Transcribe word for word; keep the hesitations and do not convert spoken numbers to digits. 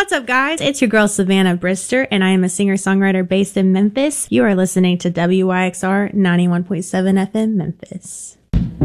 What's up, guys? It's your girl, Savannah Brister, and I am a singer-songwriter based in Memphis. You are listening to W Y X R ninety-one point seven F M Memphis.